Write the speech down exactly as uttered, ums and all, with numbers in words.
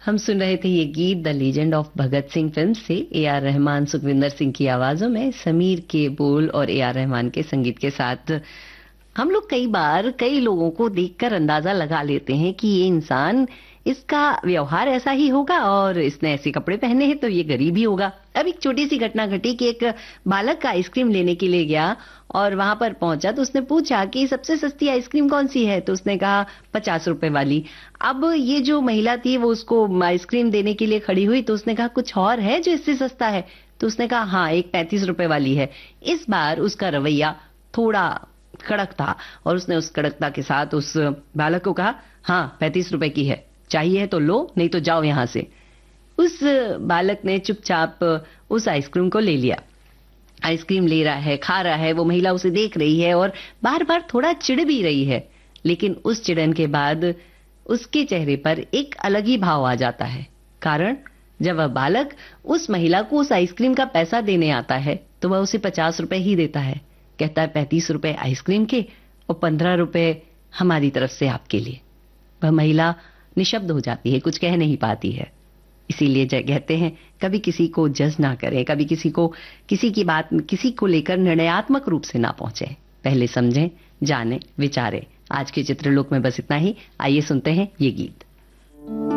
हम सुन रहे थे ये गीत the legend of Bhagat Singh film से। ए आर रहमान सुखविंदर सिंह की आवाजों में, समीर के बोल और ए आर रहमान के संगीत के साथ। हम लोग कई बार कई लोगों को देखकर अंदाजा लगा लेते हैं कि ये इंसान, इसका व्यवहार ऐसा ही होगा और इसने ऐसे कपड़े पहने हैं तो ये गरीब ही होगा। अब एक छोटी सी घटना घटी कि एक बालक का आइसक्रीम लेने के लिए गया और वहां पर पहुंचा तो उसने पूछा कि सबसे सस्ती आइसक्रीम कौन सी है, तो उसने कहा पचास रुपए वाली। अब ये जो महिला थी वो उसको आइसक्रीम देने के लिए खड़ी हुई तो उसने कहा कुछ और है जो इससे सस्ता है, तो उसने कहा हाँ एक पैंतीस रुपए वाली है। इस बार उसका रवैया थोड़ा कड़क था और उसने उस कड़कता के साथ उस बालक को कहा हाँ पैंतीस रुपए की है, चाहिए है तो लो नहीं तो जाओ यहां से। उस बालक ने चुपचाप उस आइसक्रीम को ले लिया। आइसक्रीम ले रहा है, खा रहा है, वो महिला उसे देख रही है और बार बार थोड़ा चिढ़ भी रही है, लेकिन उस चिड़न के बाद उसके चेहरे पर एक अलग ही भाव आ जाता है। कारण जब वह बालक उस महिला को उस आइसक्रीम का पैसा देने आता है तो वह उसे पचास रुपए ही देता है। कहता है पैंतीस रुपए आइसक्रीम के और पंद्रह रुपए हमारी तरफ से आपके लिए। वह महिला निशब्द हो जाती है, कुछ कह नहीं पाती है। इसीलिए कहते हैं कभी किसी को जज ना करें, कभी किसी को किसी की बात किसी को लेकर निर्णयात्मक रूप से ना पहुंचे, पहले समझें, जानें, विचारें। आज के चित्रलोक में बस इतना ही। आइए सुनते हैं ये गीत।